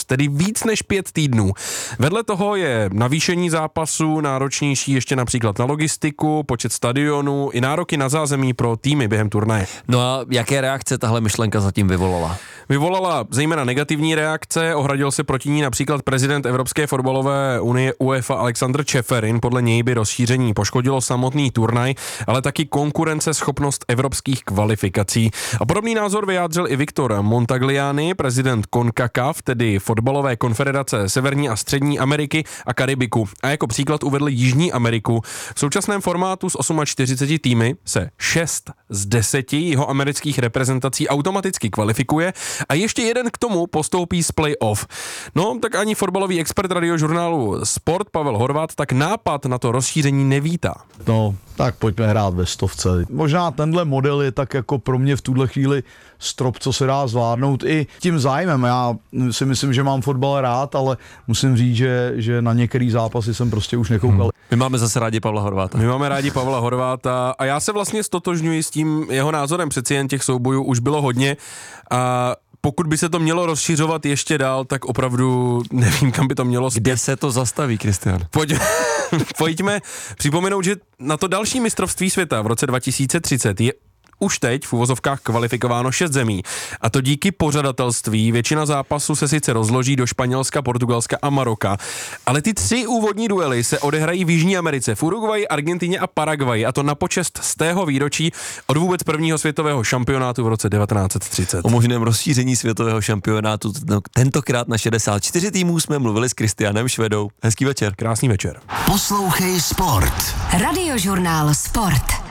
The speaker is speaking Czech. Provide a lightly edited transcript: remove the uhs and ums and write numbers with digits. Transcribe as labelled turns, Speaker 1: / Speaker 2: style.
Speaker 1: letos, tedy víc než 5 týdnů. Vedle toho je navýšení zápasů, náročnější ještě například na logistiku, počet stadionů i nároky na zázemí pro týmy během turnaje.
Speaker 2: No a jaké reakce tahle myšlenka zatím vyvolala?
Speaker 1: Vyvolala zejména negativní reakce, ohradil se proti ní například prezident Evropské fotbalové unie UEFA Alexander Čeferin. Podle něj by rozšíření poškodilo samotný turnaj, ale taky konkurenceschopnost evropských kvalifikací. A podobný názor vyjádřil i Victor Montagliani, prezident CONCACAF, tedy fotbalové konfederace Severní a Střední Ameriky a Karibiku. A jako příklad uvedl Jižní Ameriku. V současném formátu s 48 týmy se 6 z 10 jihoamerických reprezentací automaticky kvalifikuje a ještě jeden k tomu postoupí z play-off. No, tak ani fotbalový expert radiožurnálu Sport Pavel Horvat tak nápad na to rozšíření nevítá.
Speaker 3: No, tak pojďme hrát ve 100. Možná tenhle model je tak jako pro mě v tuhle chvíli strop, co se dá zvládnout i tím zájmem. Já si myslím, že mám fotbal rád, ale musím říct, že na některý zápasy jsem prostě už nekoukal.
Speaker 2: My máme zase rádi Pavla Horváta.
Speaker 1: My máme rádi Pavla Horváta a já se vlastně stotožňuji s tím jeho názorem. Přeci jen těch soubojů už bylo hodně a pokud by se to mělo rozšiřovat ještě dál, tak opravdu nevím, kam by to mělo zpět.
Speaker 2: Kde se to zastaví, Kristian?
Speaker 1: Pojďme připomenout, že na to další mistrovství světa v roce 2030 je už teď v uvozovkách kvalifikováno 6 zemí. A to díky pořadatelství. Většina zápasů se sice rozloží do Španělska, Portugalska a Maroka, ale ty 3 úvodní duely se odehrají v Jižní Americe, v Uruguayi, Argentině a Paraguayi, a to na počest z tého výročí od vůbec prvního světového šampionátu v roce 1930.
Speaker 2: O možném rozšíření světového šampionátu tentokrát na 64 týmů jsme mluvili s Kristianem Švedou. Hezký večer.
Speaker 1: Krásný večer.
Speaker 4: Poslouchej Sport.
Speaker 5: Radiožurnál Sport.